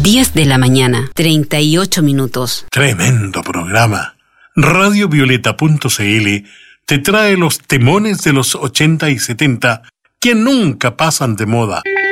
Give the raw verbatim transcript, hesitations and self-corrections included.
diez de la mañana, treinta y ocho minutos. Tremendo programa. Radio Violeta punto c l te trae los temones de los ochenta y setenta que nunca pasan de moda.